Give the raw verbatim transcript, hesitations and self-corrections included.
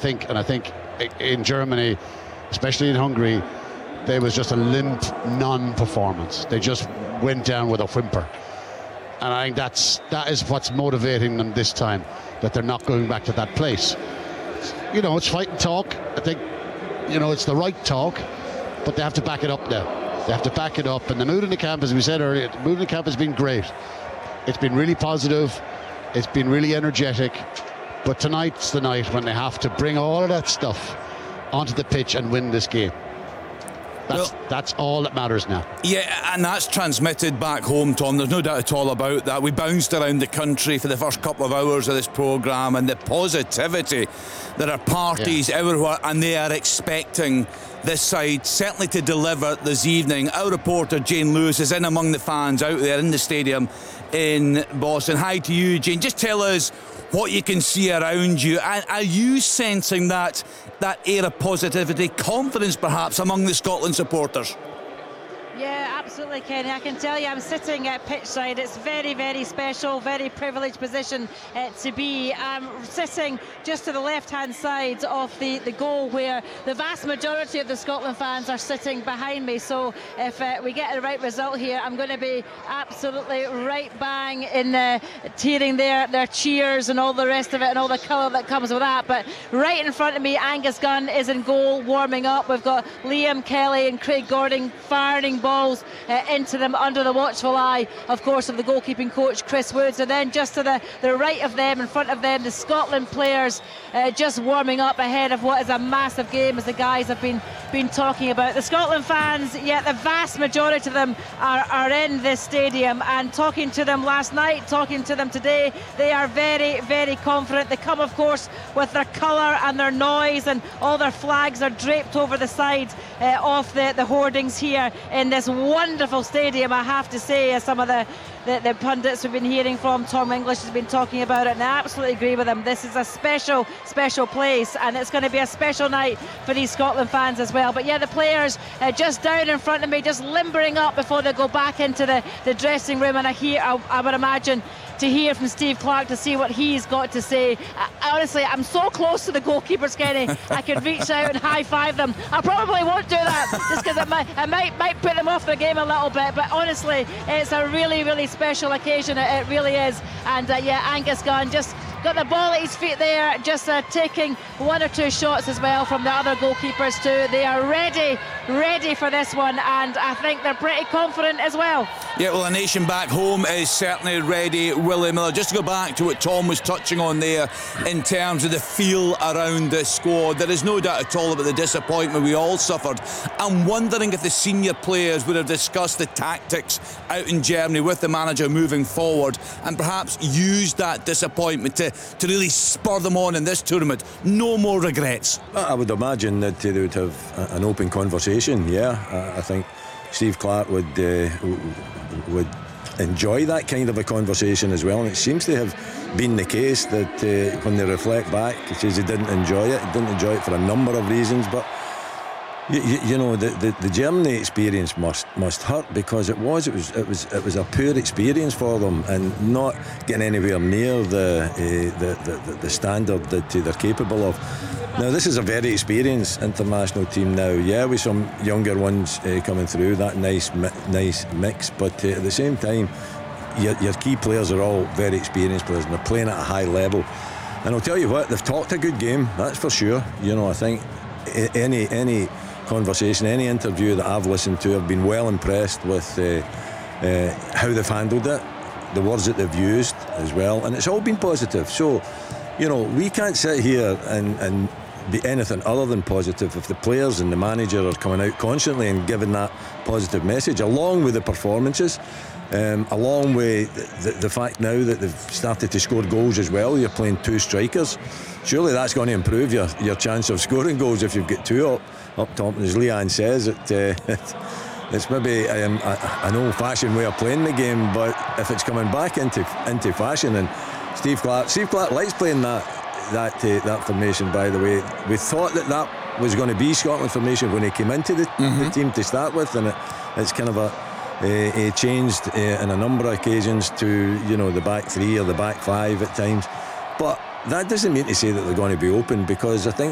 think, and I think in Germany, especially in Hungary, there was just a limp non-performance. They just went down with a whimper. And I think that's that is what's motivating them this time, that they're not going back to that place. You know, it's fight and talk. I think, you know, it's the right talk, but they have to back it up now. They have to back it up. And the mood in the camp, as we said earlier, the mood in the camp has been great. It's been really positive. It's been really energetic. But tonight's the night when they have to bring all of that stuff onto the pitch and win this game. That's, well, that's all that matters now. Yeah, and that's transmitted back home, Tom. There's no doubt at all about that. We bounced around the country for the first couple of hours of this programme, and the positivity. There are parties yeah. everywhere, and they are expecting this side certainly to deliver this evening. Our reporter Jane Lewis is in among the fans out there in the stadium in Boston. Hi to you, Jane. Just tell us what you can see around you. And are you sensing that that air of positivity, confidence perhaps among the Scotland supporters? Yeah, absolutely, Kenny. I can tell you, I'm sitting at pitch side. It's very, very special, very privileged position uh, to be. I'm sitting just to the left-hand side of the, the goal, where the vast majority of the Scotland fans are sitting behind me. So if uh, we get the right result here, I'm going to be absolutely right bang in uh, hearing their, their cheers and all the rest of it and all the colour that comes with that. But right in front of me, Angus Gunn is in goal, warming up. We've got Liam Kelly and Craig Gordon firing balls uh, into them under the watchful eye, of course, of the goalkeeping coach Chris Woods. And then just to the, the right of them, in front of them, the Scotland players uh, just warming up ahead of what is a massive game, as the guys have been been talking about. The Scotland fans, yeah, the vast majority of them are, are in this stadium, and talking to them last night, talking to them today, they are very, very confident. They come, of course, with their colour and their noise, and all their flags are draped over the side uh, of the, the hoardings here in this wonderful stadium, I have to say, as some of the, the, the pundits we've been hearing from, Tom English has been talking about it, and I absolutely agree with him. This is a special, special place, and it's going to be a special night for these Scotland fans as well. But yeah, the players uh, just down in front of me, just limbering up before they go back into the, the dressing room, and I hear, I, I would imagine, to hear from Steve Clarke, to see what he's got to say. I, honestly, I'm so close to the goalkeepers, Kenny, I could reach out and high-five them. I probably won't do that, just because I might, I might, might put them off the game a little bit, but honestly, it's a really, really special occasion, it, it really is. And uh, yeah, Angus Gunn just got the ball at his feet there, just uh, taking one or two shots as well from the other goalkeepers too. They are ready, ready for this one, and I think they're pretty confident as well. Yeah, well, the nation back home is certainly ready, Willie Miller. Just to go back to what Tom was touching on there in terms of the feel around this squad, there is no doubt at all about the disappointment we all suffered. I'm wondering if the senior players would have discussed the tactics out in Germany with the manager moving forward, and perhaps used that disappointment to, to really spur them on in this tournament. No more regrets. I would imagine that they would have an open conversation, yeah. I think Steve Clarke would uh, would enjoy that kind of a conversation as well, and it seems to have been the case that uh, when they reflect back, he says he didn't enjoy it. He didn't enjoy it for a number of reasons, but you, you, you know, the, the, the Germany experience must must hurt, because it was it was it was it was a poor experience for them, and not getting anywhere near the uh, the, the the standard that they're capable of. Now, this is a very experienced international team now, yeah, with some younger ones uh, coming through, that nice mi- nice mix, but uh, at the same time, your, your key players are all very experienced players, and they're playing at a high level. And I'll tell you what, they've talked a good game, that's for sure. You know, I think any any conversation, any interview that I've listened to, I've been well impressed with uh, uh, how they've handled it, the words that they've used as well, and it's all been positive. So, you know, we can't sit here and, and be anything other than positive if the players and the manager are coming out constantly and giving that positive message, along with the performances, um, along with the, the fact now that they've started to score goals as well. You're playing two strikers. Surely that's going to improve your, your chance of scoring goals if you've got two up, up top. And as Leanne says, it, uh, it's maybe um, an old-fashioned way of playing the game, but if it's coming back into into fashion, and Steve Clarke, Steve Clarke likes playing that that uh, that formation, by the way. We thought that that was going to be Scotland formation when he came into the, mm-hmm. the team to start with, and it, it's kind of a, a, a changed uh, on a number of occasions to, you know, the back three or the back five at times. But that doesn't mean to say that they're going to be open, because I think